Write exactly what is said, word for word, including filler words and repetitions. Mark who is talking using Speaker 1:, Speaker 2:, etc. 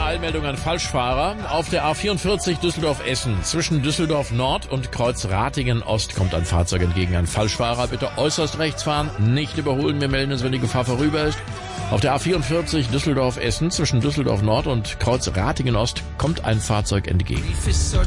Speaker 1: Eilmeldung an Falschfahrer. Auf der A vierundvierzig Düsseldorf-Essen zwischen Düsseldorf Nord und Kreuz Ratingen Ost kommt ein Fahrzeug entgegen. Ein Falschfahrer, bitte äußerst rechts fahren, nicht überholen. Wir melden uns, wenn die Gefahr vorüber ist. Auf der A vierundvierzig Düsseldorf-Essen zwischen Düsseldorf Nord und Kreuz Ratingen Ost kommt ein Fahrzeug entgegen.